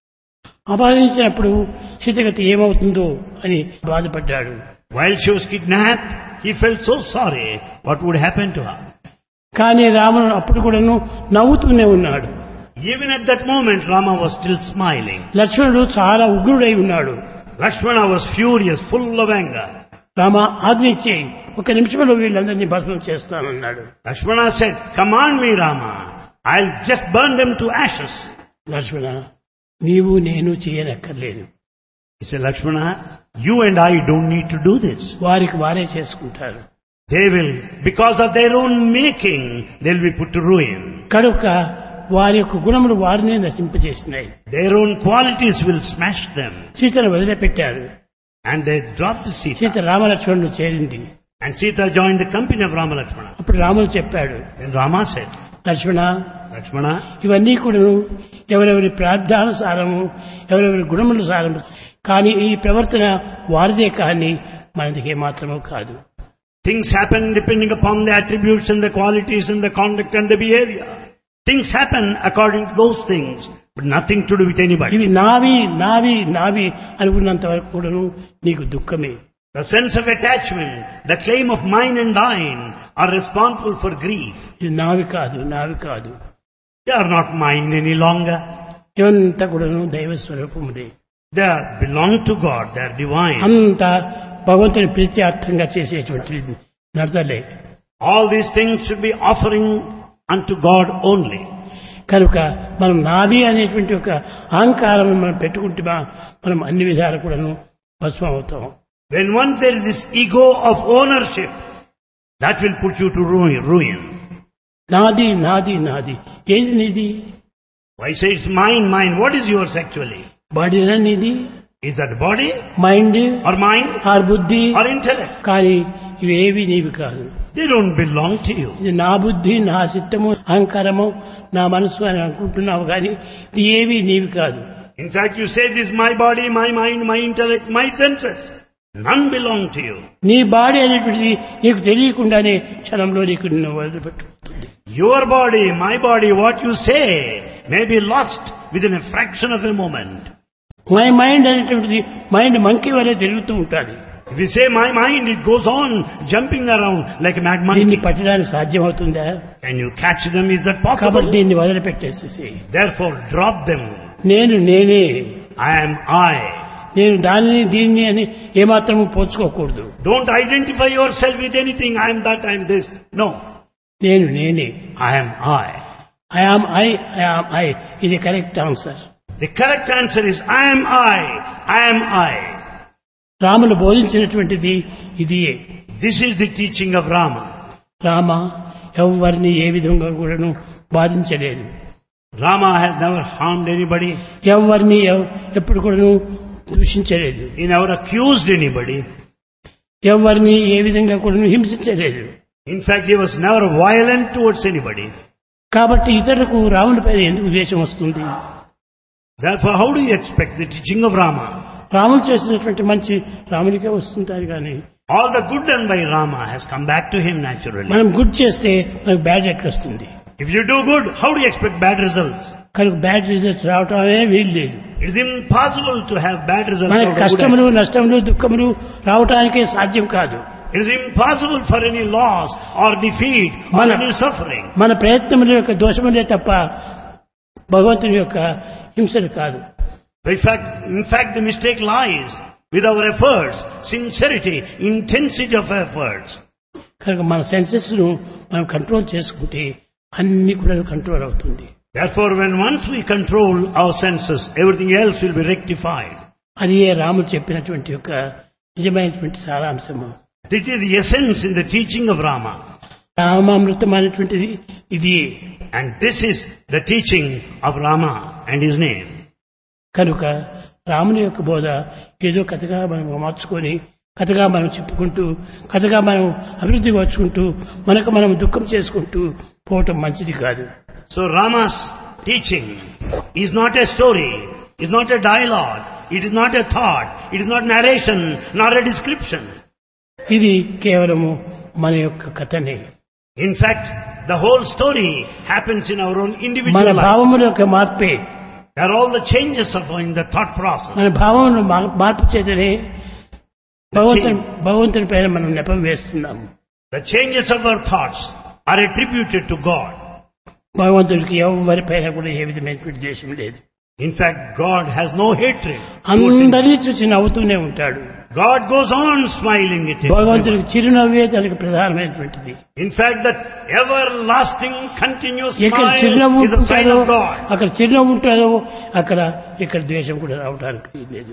అపహరించినప్పుడు సీతగతి ఏమవుతుందో అని బాధపడ్డాడు. While she was kidnapped, he felt so sorry what would happen to her. కానీ రాముడు అప్పుడు కూడాను నవ్వుతూనే ఉన్నాడు. Even at that moment, Rama was still smiling. లక్ష్మణుడు చాలా ఉగ్రుడై ఉన్నాడు. Lakshmana was furious, full of anger. Rama ఆజ్ఞ ఇచ్చేయి, ఒక నిమిషంలో వీళ్ళందరినీ భస్మం చేస్తానన్నాడు. Lakshmana said, command me, Rama. I'll just burn them to ashes. లక్ష్మణ, నీవు నేను చేయనక్కర్లేదు. He said, Lakshmana, you and I don't need to do this. వారికి వారే చేసుకుంటారు. They will, because of their own making, they'll be put to ruin. కనుక వారి యొక్క గుణములు వారినే నశింపజేసినాయి. Their own qualities will smash them. సీతను వదిలిపెట్టారు. And they dropped the Sita Sita. రామలక్ష్మణుడు చేరింది. And Sita joined the company of Rama Lakshmana. అప్పుడు రాముడు చెప్పాడు, Then Rama said, లక్ష్మణ, Lakshmana, ఇవన్నీ కూడా ఎవరెవరి ప్రార్థానుసారము, ఎవరెవరి గుణముల సారము, కానీ ఈ ప్రవర్తన వారిదే కానీ మనది ఏమాత్రము కాదు. things happen depending upon the attributes and the qualities and the conduct and the behavior. Things happen according to those things, but nothing to do with anybody. ఇవి నావి నావి నావి అనుకున్నంత వరకు కూడాను నీకు దుఃఖమే. The sense of attachment, the claim of mine and thine are responsible for grief. ఇది నావి కాదు, నావి కాదు. They are not mine any longer. ఇవంతా కూడాను దైవ స్వరూపములే. They are, belong to God, they are divine. అంతా భగవంతుని ప్రీత్యార్థంగా చేసేటువంటి నడతలే. All these things should be offering unto God only. కనుక మనం నాది అనేటువంటి ఒక అహంకారం మనం పెట్టుకుంటే మనం అన్ని విధాలు కూడాను భస్మం అవుతాం. When once there is this ego of ownership, that will put you to ruin. ruin. నాది నాది నాది ఏది నీది? Why say it's mine, mine? What is yours actually? బాడీనా నీది? Is that body mind or mind are బుద్ధి? or intellect? కానీ ఇవేవి నీవి కాదు. They don't belong to you. ఇది నా బుద్ధి, నా చిత్తము, అహంకారము, నా మనస్సు అని అనుకుంటున్నావు కానీ ఇది ఏవి నీవి కాదు. In fact, you say this is my body, my mind, my intellect, my senses. None belong to you. నీ బాడీ అనేటువంటిది నీకు తెలియకుండానే క్షణంలో నీకు నిన్ను వదిలిపెట్టుకుంటుంది. Your body, my body, what you say may be lost within a fraction of a moment. My mind అనేటువంటిది mind monkey వలె తిరుగుతూ ఉంటుంది. If you say my mind, it goes on jumping around like a mad దీన్ని monkey. పట్టడానికి సాధ్యమవుతుందా? Can you catch them? Is that కాబట్టి possible? దీన్ని వదిలిపెట్టేసేసి Therefore, drop them. నేను నేనే, I am I. నేను దానిని దీన్ని అని ఏమాత్రము పోల్చుకోకూడదు. Don't identify yourself with anything. I am that, I am this. No. నేను నేనే. I am I. I am I I am I ఇది correct answer. The correct answer is I am I. I am I. Ramulu బోధించినటువంటిది ఇదియే. This is the teaching of Rama. Rama ఎవరిని ఏ విధంగా కూడాను బాధించలేదు. Rama has never harmed anybody. ఎవరిని ఎవ్- ఎప్పుడు కూడాను దూషించలేదు. He never accused anybody. ఎవరిని ఏ విధంగా కూడాను హింసించలేదు. In fact, he was never violent towards anybody. కాబట్టి ఇతరులకు రాముని పైన ఎందుకు ద్వేషం వస్తుంది? Therefore, how do you expect the teaching of Rama? Ramulu చేసినటువంటి మంచి రామునికే వస్తుంటారు కానీ All the good done by Rama has come back to him naturally. మనం గుడ్ చేస్తే మనకు బ్యాడ్ ఎట్లా వస్తుంది? If you do good, how do you expect bad results? కనుక బ్యాడ్ రిజల్ట్స్ రావటమే వీలు లేదు. It is impossible to have bad results. మనకి out of good కష్టములు నష్టములు దుఃఖములు రావటానికే సాధ్యం కాదు. act. It is impossible for any loss or defeat or Mana- any suffering. మన ప్రయత్నముల యొక్క దోషములే తప్ప భగవంతుని యొక్క హింసలు కాదు. In fact, in fact, the mistake lies with our efforts, sincerity, intensity of efforts. కనుక మన సెన్సెస్ ను మనం కంట్రోల్ చేసుకుంటే అన్ని కూడా కంట్రోల్ అవుతుంది. Therefore, when once we control our senses, everything else will be rectified. అది ఏ రాముడు చెప్పినటువంటి యొక్క నిజమైనటువంటి సారాంశము. This is the essence in the teaching of Rama. రామామృతం అనేటువంటిది ఇది. And this is the teaching of Rama and his name. కనుక రాముని యొక్క బోధ ఏదో కథగా మనం మార్చుకొని కథగా మనం చెప్పుకుంటూ కథగా మనం అభివృద్ధి వచ్చుకుంటూ మనకు మనం దుఃఖం చేసుకుంటూ పోవటం మంచిది కాదు. So Rama's teaching is not a story, is not a dialogue, it is not a thought, it is not narration, nor a description. ఇది కేవలము మన యొక్క కథనే. In fact, the whole story happens in our own మన individual life. భావముల యొక్క మార్పే. There are all the changes of in the thought process. మన భావమును మా- మార్పు చేతనే భగవంతుని భగవంతుని పైన మనం నెపం వేస్తున్నాము. The changes of our thoughts are attributed to God. భగవంతుడికి ఎవరి పైన కూడా ఏ విధమైనటువంటి ద్వేషం లేదు. In fact, God has no hatred. towards him. అందరినీ చూసి నవ్వుతూనే ఉంటాడు. God goes on smiling at him. భగవంతుడికి చిరునవ్వే దానికి ప్రధానమైనటువంటిది. In fact, that everlasting continuous ఎక్కడ smile చిరునవ్వు is a sign ఉంటుందో of God. అక్కడ చిరునవ్వు ఉంటుందో అక్కడ ఇక్కడ ద్వేషం కూడా రావడానికి లేదు.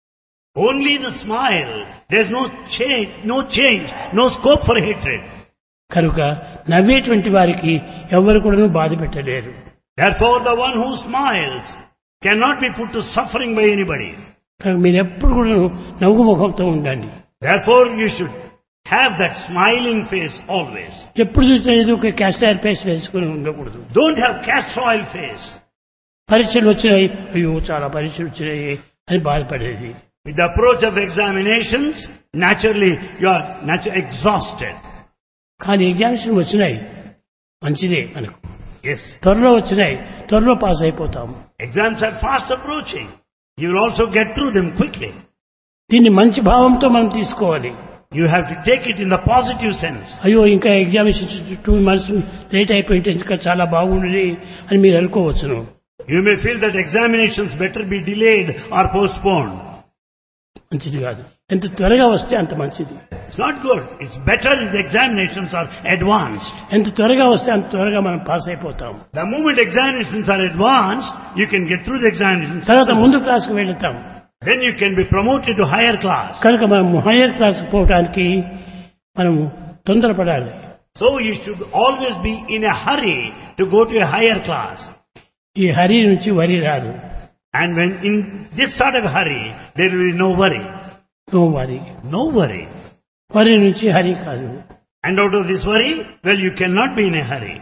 Only the smile. There's no change, no change, no scope for hatred. కనుక నవ్వేటువంటి వారికి ఎవరు కూడా బాధ పెట్టలేరు. Therefore, the one who smiles cannot be put to suffering by anybody. కనుక మీరు ఎప్పుడు కూడా నవ్వు ముఖంతో ఉండండి. Therefore, you should have that smiling face always. ఎప్పుడు చూసినా ఏదో ఒక క్యాస్టర్ ఫేస్ వేసుకుని ఉండకూడదు. Don't have castor oil face. పరీక్షలు వచ్చినాయి, అయ్యో చాలా పరీక్షలు వచ్చినాయి అని బాధపడేది. With the approach of examinations, naturally you are natu- exhausted. కానీ ఎగ్జామినేషన్ వచ్చినాయి మంచిదే, మనకు Yes. త్వరలో వచ్చినాయి, త్వరలో పాస్ అయిపోతాము. Exams are fast approaching. You will also get through them quickly. దీన్ని మంచి భావంతో మనం తీసుకోవాలి. You have to take it in the positive sense. అయ్యో ఇంకా ఎగ్జామినేషన్ టూ మంత్స్ లేట్ అయిపోయింటే ఇంకా చాలా బాగుంది అని మీరు అనుకోవచ్చును. You may feel that examinations better be delayed or postponed. మంచిది కాదు. ఎంత త్వరగా వస్తే అంత మంచిది. It's not good. It's better if the examinations are advanced. ఎంత త్వరగా వస్తే అంత త్వరగా మనం పాస్ అయిపోతాం. The moment examinations are advanced, you can get through the examinations. తర్వాత ముందు క్లాస్కి వెళ్తాం. Then you can be promoted to higher class. కనుక మనం హైయర్ క్లాస్కి పోవడానికి మనము తొందరపడాలి. So you should always be in a hurry to go to a higher class. ఈ హరి నుంచి వరి రాదు. And when in this sort of hurry, there will be no worry. No వరి. No worry. వరి నుంచి హరి కాదు. And out of this worry, well, you cannot be in a hurry.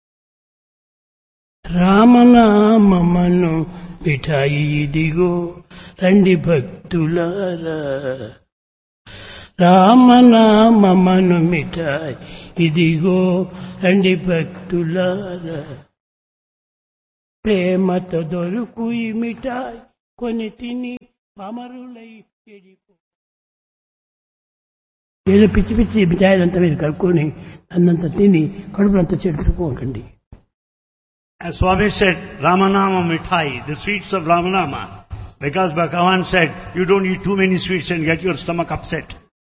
రామనామమను మిఠాయి ఇదిగో రండి భక్తులారా. రామనామమను మిఠాయి ఇదిగో రండి భక్తులారా. ప్రేమతో దొరుకు ఈ మిఠాయి కొన్ని తిని పామరులై చెడిపో. ఏదో పిచ్చి పిచ్చి మిఠాయిలంతా మీరు కలుపుకొని అన్నంత తిని కడుపునంతా చెడుచుకోకండి. As Swami said, Ramanama Mithai, the sweets of Ramanama. Because Bhagavan said, you don't eat too many sweets and get your stomach upset.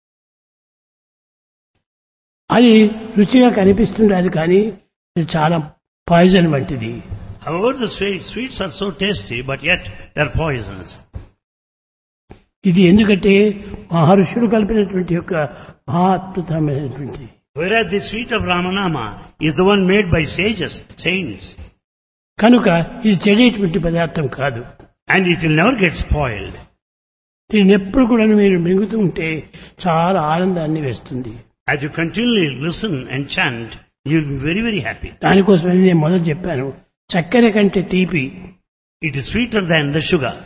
అది రుచిగా కనిపిస్తుండదు కానీ ఇది చాలా పాయిజన్ వంటిది. However, the sweets, sweets are so tasty, but yet they're poisonous. ఇది ఎందుకంటే మహర్షులు కలిపినటువంటి యొక్క మహాత్మమైనటువంటి. Whereas the sweet of Ramanama is the one made by sages, saints. కనుక ఇది చెడేటువంటి పదార్థం కాదు. And it will never get spoiled. దీన్ని ఎప్పుడు కూడా మీరు మింగుతూ ఉంటే చాలా ఆనందాన్ని వేస్తుంది. As you continually listen and chant, you will be very, very happy. దానికోసమని నేను మొదలు చెప్పాను, చక్కెర కంటే తీపి. It is sweeter than the sugar.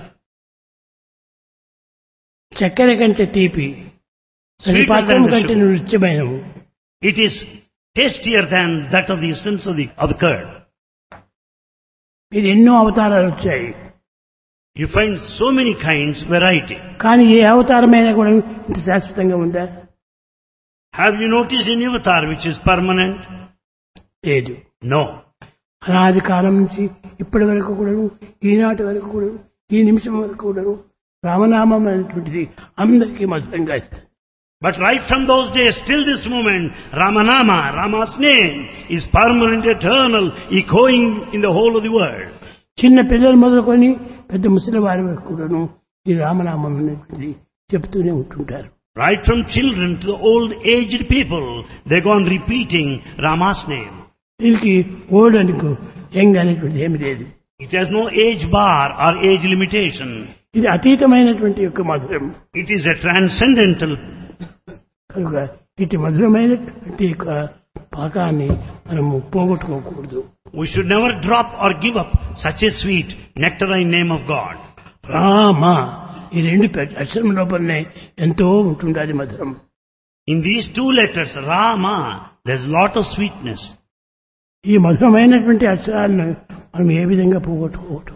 చక్కెర కంటే తీపి, పాత్రం కంటే నృత్యమైనము. It is tastier than that of the essence of the, of the curd. మీరు ఎన్నో అవతారాలు వచ్చాయి. You find so many kinds, variety. కానీ ఏ అవతారమైనా కూడా ఇంత శాశ్వతంగా ఉందా? Have you noticed any avatar which is permanent? లేదు. No. అనాది కాలం నుంచి ఇప్పటి వరకు కూడాను, ఈనాటి వరకు కూడాను, ఈ నిమిషం వరకు కూడాను రామనామం అనేటువంటిది అందరికీ మధురంగా ఇస్తుంది. But right from those days till this moment, Ramanama, Rama's name, is permanent, eternal, echoing in the whole of the world. చిన్న పిల్లలు మొదలుకొని పెద్ద ముసలి వారి వరకు కూడాను ఈ రామనామం అనేటువంటిది చెప్తూనే ఉంటుంటారు. Right from children to the old aged people, they go on repeating Rama's name. దీనికి ఓల్డ్ అనుకో యంగ్ అనేటువంటిది ఏమి లేదు. It has no age bar or age limitation. ఇది అతీతమైనటువంటి యొక్క మధురం. It is a transcendental. కనుక ఇటు మధురమైనటువంటి యొక్క పాకాన్ని మనము పోగొట్టుకోకూడదు. We should never drop or give up such a sweet nectarine name of God. Rama ఈ రెండు అక్షరం లోపలనే ఎంతో ఉంటుండాలి మధురం. In these two letters, Rama, there's a lot of sweetness. ఈ మధురమైనటువంటి అక్షరాలను మనం ఏ విధంగా పోగొట్టుకోవటం?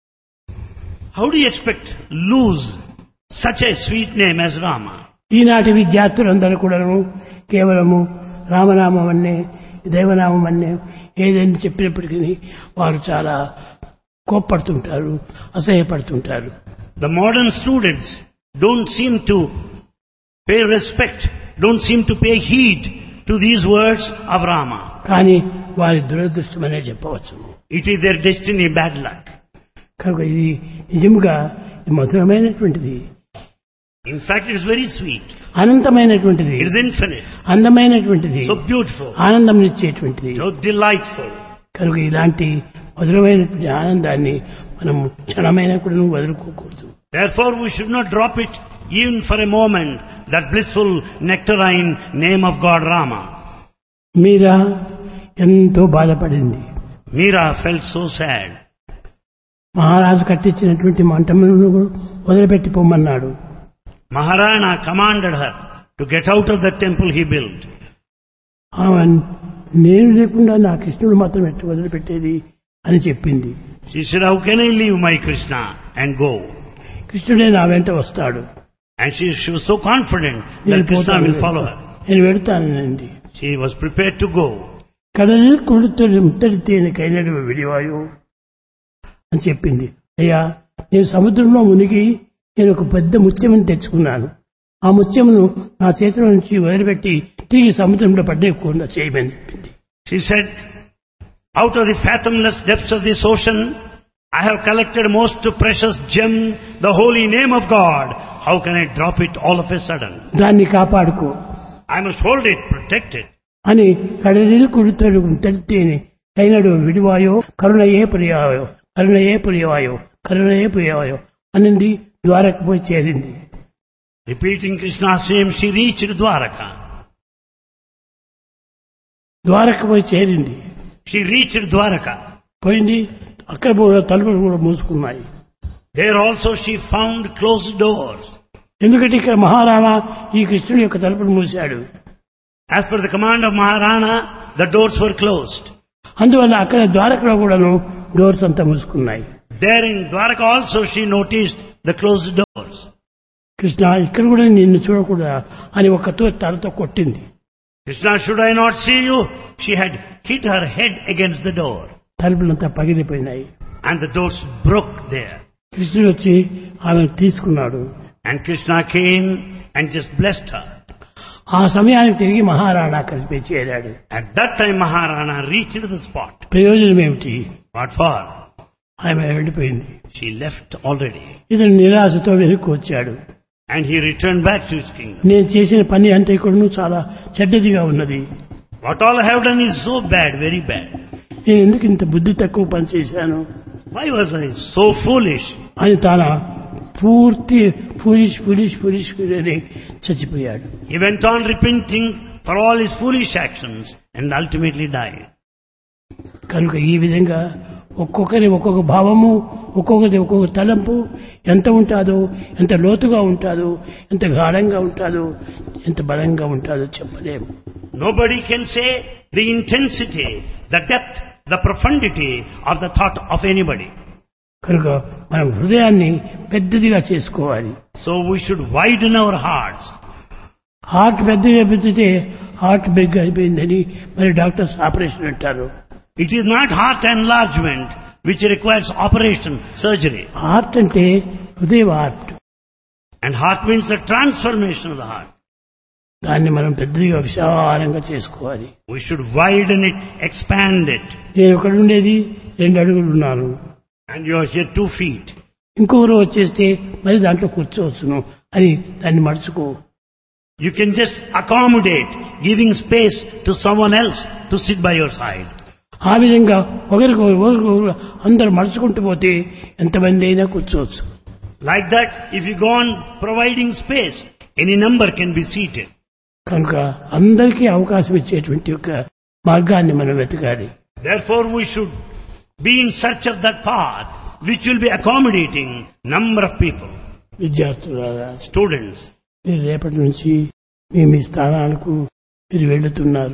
How do you expect lose such a sweet name as Rama? ఈనాటి విద్యార్థులందరూ కూడాను కేవలము రామనామం అన్నే దైవనామం అన్నే ఏదైనా చెప్పినప్పటికీ వారు చాలా కోప్పడుతుంటారు, అసహ్యపడుతుంటారు. The modern students don't seem to pay respect, don't seem to pay heed to these words of Rama. కానీ వారి దురదృష్టమనే చెప్పవచ్చు. It is their destiny, bad luck. కనుక ఇది నిజముగా మధురమైనటువంటిది. In fact, it is very sweet. అనంతమైనటువంటిది. It is infinite. అందమైనటువంటిది. So beautiful. ఆనందం ఇచ్చేటువంటిది. So delightful. కనుక ఇలాంటి మధురమైనటువంటి ఆనందాన్ని మనం క్షణమైన కూడా వదులుకోకూడదు. Therefore, we should not drop it even for a moment, that blissful nectarine name of God Rama. మీరా ఎంతో బాధపడింది. Meera felt so sad. మహారాజు కట్టించినటువంటి మంటలను వదిలిపెట్టి పొమ్మన్నాడు. Maharana commanded her to get out of the temple he built. ఆమె నేను లేకుండా నా కృష్ణుడు మాత్రం ఎట్టు వదిలిపెట్టేది అని చెప్పింది. She said, how can I leave my Krishna and go? కృష్ణుడే నా వెంట వస్తాడు. And she, she was so confident that Krishna will follow her. నేను వెళతానండి. She was prepared to go. కడలిൽ కొడుతున్న ముత్తడి తేనె కైనడు విడివాయు అని చెప్పింది. అయ్యా, నేను సముద్రంలో మునిగి నేను ఒక పెద్ద ముత్యమును తెచ్చుకున్నాను. ఆ ముత్యమును నా చేతిలో నుంచి వదిలిపెట్టి తిరిగి సముద్రంలో పడ్డేయకుండా చేయమని చెప్పింది. She said, out of the fathomless depths of this ocean, I have collected most precious gem, the holy name of God. How can I drop it all of a sudden? దాన్ని కాపాడుకో. I must hold it, protect it. అని కడలిల్ కొడుతాడు తడితేనే కైనడు విడివాయో కరుణయే ప్రియాయో కరుణయే ప్రియవాయో కరుణయే ప్రియవాయో అనింది. ద్వారక పోయి చేరింది. Repeating Krishna's name, she reached Dwaraka. Dwaraka పోయి చేరింది. She reached Dwaraka. పోయింది. అక్కడ కూడా తలుపులు కూడా మూసుకున్నాయి. There also she found closed doors. ఎందుకంటే ఇక్కడ మహారాణా ఈ కృష్ణుడి యొక్క తలుపులు మూశాడు. As per the command of Maharana, the doors were closed. అందువల్ల అక్కడ ద్వారకలో కూడాను డోర్స్ అంతా మూసుకున్నాయి. There in Dwarka also she noticed the closed doors. Krishna ఇక్కడ కూడా నిన్ను చూడకూడదా అని ఒకతో తలతో కొట్టింది. Krishna, should I not see you? She had hit her head against the door. తలుపులంతా పగిలిపోయినాయి. And the doors broke there. కృష్ణుడు వచ్చి ఆమెను తీసుకున్నాడు. And Krishna came and just blessed her. ఆ సమయానికి తిరిగి మహారాణా కలిపి చేరాడు. At that time Maharana reached the spot. ప్రయోజనం ఏమిటి? What for? ఆమె వెళ్ళిపోయింది. She left already. ఇతను నిరాశతో వెనక్కి వచ్చాడు. And he returned back to his kingdom. నేను చేసిన పని అంతా కూడా చాలా చెడ్డదిగా ఉన్నది. What all I have done is so bad, very bad. నేను ఎందుకు ఇంత బుద్ధి తక్కువ పని చేశాను? Why was I so foolish? అని తాన పూర్తి ఫూలిష్ ఫూలిష్ ఫూలిష్ అని చచ్చిపోయాడు. He went on repenting for all his foolish actions and ultimately died. కనుక ఈ విధంగా ఒక్కొక్కరి ఒక్కొక్క భావము, ఒక్కొక్కరి ఒక్కొక్క తలంపు ఎంత ఉంటాదో, ఎంత లోతుగా ఉంటాదో, ఎంత గాఢంగా ఉంటాదో, ఎంత బలంగా ఉంటాదో చెప్పలేము. Nobody can say the intensity, the depth, the profundity of the thought of anybody. కనుక మనం హృదయాన్ని పెద్దదిగా చేసుకోవాలి. So we should widen our hearts. Heart పెద్దగా పెంచితే హార్ట్ బిగ్ అయిపోయిందని మరి డాక్టర్స్ ఆపరేషన్ అంటారు. It is not heart enlargement which requires operation, surgery. Heart అంటే హృదయ heart. And heart means the transformation of the heart. దాన్ని మనం పెద్దదిగా విశాలంగా చేసుకోవాలి. We should widen it, expand it. నేను ఒకడు ఉండేది రెండు అడుగులు ఉన్నాను. And you are here two feet. ఇంకొకరు వచ్చేస్తే మరి దాంట్లో కూర్చోవచ్చును అని దాన్ని మడుచుకో. You can just accommodate, giving space to someone else to sit by your side. ఆ విధంగా ఒకరికి ఒకరికి అందరూ మడుచుకుంటూ పోతే ఎంతమంది అయినా కూర్చోవచ్చు. Like that, if you go on providing space, any number can be seated. కనుక అందరికీ అవకాశం ఇచ్చేటువంటి యొక్క మార్గాన్ని మనం వెతకాలి. Therefore, we should be in search of that path which will be accommodating number of people. విద్యార్థులారా, Students, మీరు రేపటి నుంచి మీ మీ స్థానాలకు మీరు వెళ్తున్నారు.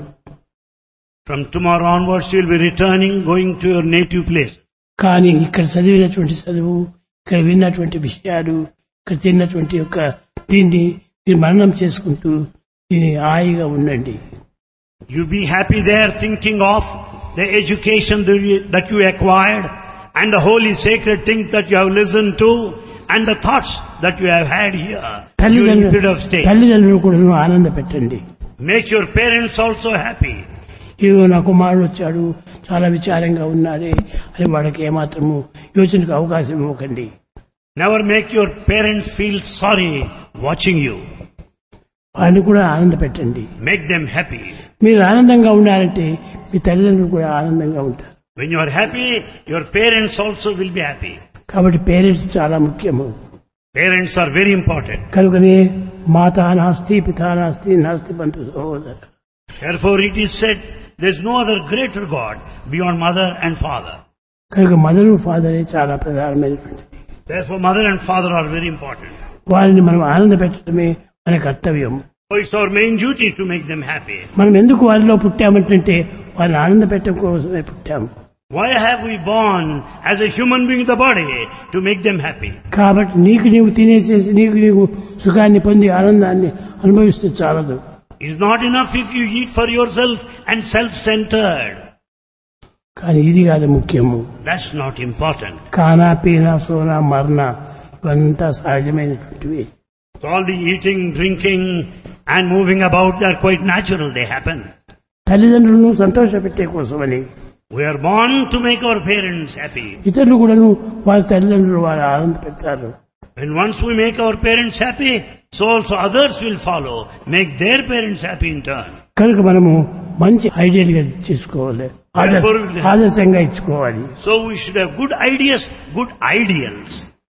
from tomorrow onwards you will be returning, going to your native place. కానీ ఇక్కడ చదివినటువంటి చదువు, ఇక్కడ విన్నటువంటి విషయాలు, ఇక్కడ తిన్నటువంటి యొక్క దీన్ని మీరు మననం చేసుకుంటూ దీన్ని హాయిగా ఉండండి. You be happy there thinking of the education that you, that you acquired and the holy sacred things that you have listened to and the thoughts that you have had here during the period of stay. తల్లిదండ్రులు కూడా ఆనంద పెట్టండి. Make your parents also happy. ఇవో నా కుమారుడు వచ్చాడు, చాలా విచారంగా ఉన్నాడే అని వాళ్ళకి ఏమాత్రము యోచనకు అవకాశం ఇవ్వకండి. Never make your parents feel sorry watching you. వాళ్ళని కూడా ఆనంద పెట్టండి. Make them happy. మీరు ఆనందంగా ఉండాలంటే మీ తల్లిదండ్రులు కూడా ఆనందంగా ఉంటారు. When you are happy, your parents also will be happy. కాబట్టి పేరెంట్స్ చాలా ముఖ్యము. Parents are very important. కనుకనే మాతా నాస్తి పితా నాస్తి నాస్తి బంధు సహోదర. Therefore it is said there is no other greater God beyond mother and father. కనుక మదరు ఫాదరే చాలా ప్రధానమైనటువంటిది. Therefore mother and father are very important. వారిని మనం ఆనంద పెట్టడమే మన కర్తవ్యం. So it's our main duty to make them happy. మనం ఎందుకు వారిలో పుట్టామంటే వారిని ఆనంద పెట్టడం కోసమే పుట్టాము. Why have we born as a human being in the body? To make them happy. కాబట్టి నీకు నీవు తినేసేసి నీకు నీవు సుఖాన్ని పొంది ఆనందాన్ని అనుభవిస్తే చాలదు. It is not enough if you eat for yourself and self-centered. కానీ ఇది కాదు ముఖ్యము. That's not important. ఖానా పీనా సోనా మరణ ఇవంతా సహజమైనటువంటివి. So all the eating, drinking and moving about, they are quite natural, they happen. తల్లిదండ్రులను సంతోషపెట్టే కోసమని We are born to make our parents happy. ఇతరులు కూడాను వాళ్ళ తల్లిదండ్రులు వారు ఆనంద పెడతారు. When once we make our parents happy, so also others will follow, make their parents happy in turn. కనుక మనము మంచి ఐడియల్ గా చేసుకోవాలి, ఆదర్శంగా ఇచ్చుకోవాలి. So we should have good ideas, good ideals.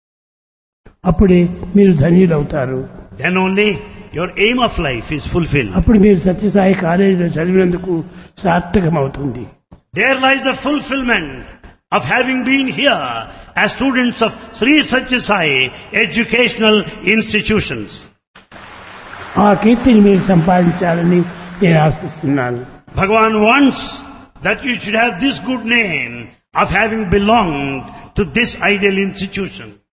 అప్పుడే మీరు ధన్యులు అవుతారు. Then only your aim of life is fulfilled. అప్పుడు మీరు సత్యసాయి కాలేజీలో చదివినందుకు సార్థకం అవుతుంది. There lies the fulfillment of having been here as students of Sri Satya Sai educational institutions. ఆ కీర్తిని మీరు సంపాదించాలని నేను ఆశిస్తున్నాను. Bhagavan wants that you should have this good name of having belonged to this ideal institution.